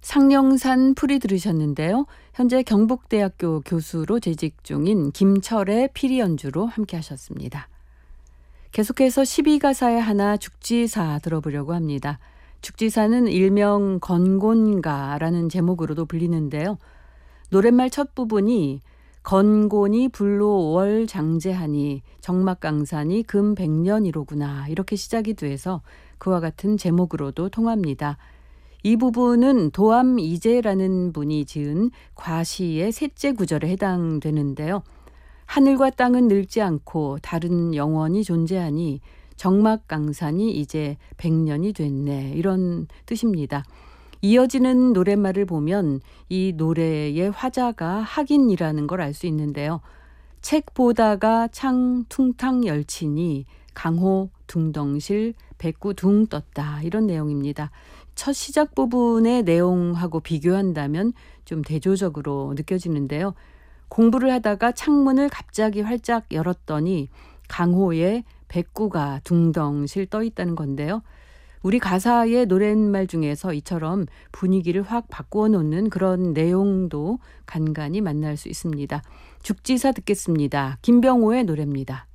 상령산 풀이 들으셨는데요. 현재 경북대학교 교수로 재직 중인 김철의 피리 연주로 함께 하셨습니다. 계속해서 12가사의 하나 죽지사 들어보려고 합니다. 죽지사는 일명 건곤가라는 제목으로도 불리는데요. 노랫말 첫 부분이 건곤이 불로 월 장제하니 정막강산이 금 100년이로구나 이렇게 시작이 돼서 그와 같은 제목으로도 통합니다. 이 부분은 도암 이재라는 분이 지은 과시의 셋째 구절에 해당되는데요. 하늘과 땅은 늙지 않고 다른 영원이 존재하니 정막강산이 이제 100년이 됐네 이런 뜻입니다. 이어지는 노랫말을 보면 이 노래의 화자가 학인이라는 걸 알 수 있는데요. 책 보다가 창 퉁탕 열치니 강호 둥덩실 백구 둥 떴다 이런 내용입니다. 첫 시작 부분의 내용하고 비교한다면 좀 대조적으로 느껴지는데요. 공부를 하다가 창문을 갑자기 활짝 열었더니 강호에 백구가 둥덩실 떠 있다는 건데요. 우리 가사의 노랫말 중에서 이처럼 분위기를 확 바꾸어 놓는 그런 내용도 간간히 만날 수 있습니다. 죽지사 듣겠습니다. 김병호의 노래입니다.